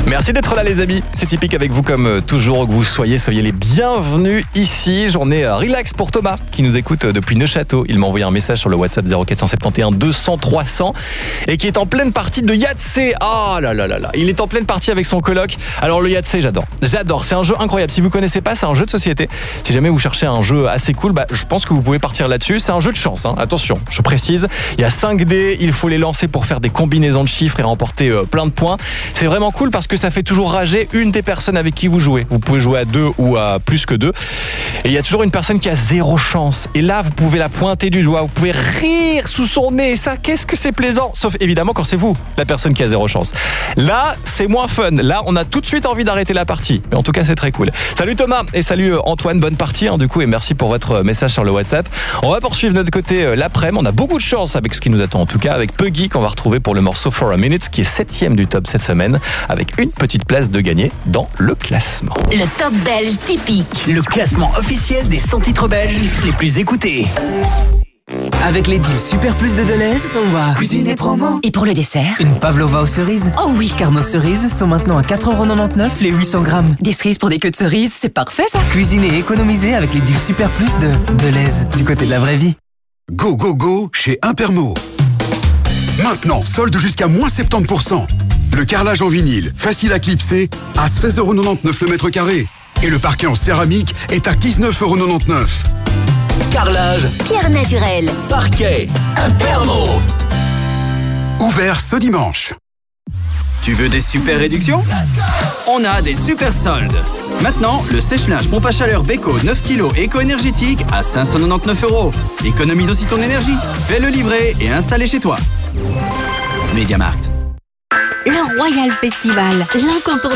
Merci d'être là les amis, c'est typique avec vous comme toujours, que vous soyez les bienvenus ici. Journée relax pour Thomas qui nous écoute depuis Neuchâtel. Il m'a envoyé un message sur le WhatsApp 0471 200 300 et qui est en pleine partie de Yahtzee. Ah là là là là, il est en pleine partie avec son coloc. Alors le Yahtzee, j'adore, c'est un jeu incroyable. Si vous connaissez pas, c'est un jeu de société. Si jamais vous cherchez un jeu assez cool, je pense que vous pouvez partir là-dessus. C'est un jeu de chance, hein. Attention, je précise, il y a 5 dés, il faut les lancer pour faire des combinaisons de chiffres et remporter plein de points. C'est vraiment cool parce que ça fait toujours rager une des personnes avec qui vous jouez. Vous pouvez jouer à 2 ou à plus que 2. Et il y a toujours une personne qui a 0 chance. Et là, vous pouvez la pointer du doigt. Vous pouvez rire sous son nez. Et ça, qu'est-ce que c'est plaisant. Sauf évidemment quand c'est vous, la personne qui a 0 chance. Là, c'est moins fun. Là, on a tout de suite envie d'arrêter la partie. Mais en tout cas, c'est très cool. Salut Thomas et salut Antoine. Bonne partie du coup. Et merci pour votre message sur le WhatsApp. On va poursuivre de notre côté l'après-midi. On a beaucoup de chance avec ce qui nous attend. En tout cas, avec Puggy qu'on va retrouver pour le morceau For a Minute qui est 7e du top cette semaine. Avec une petite place de gagner dans le classement. Le top belge typique. Le classement officiel des 100 titres belges les plus écoutés. Avec les deals Super Plus de Deleuze, on va cuisiner promo. Et pour le dessert, une pavlova aux cerises. Oh oui, car nos cerises sont maintenant à 4,99€ les 800 grammes. Des cerises pour des queues de cerises, c'est parfait ça. Cuisiner et économiser avec les deals Super Plus de Deleuze, du côté de la vraie vie. Go, go, go chez Impermo. Maintenant, solde jusqu'à moins 70%. Le carrelage en vinyle, facile à clipser, à 16,99€ le mètre carré. Et le parquet en céramique est à 19,99€. Carrelage, pierre naturelle, parquet, Impermo. Ouvert ce dimanche. Tu veux des super réductions? On a des super soldes. Maintenant, le sèche-linge pompe à chaleur Beko 9 kg éco-énergétique à 599€. Économise aussi ton énergie. Fais-le livrer et installer chez toi. Mediamarkt. le Royal Festival, l'incontournable.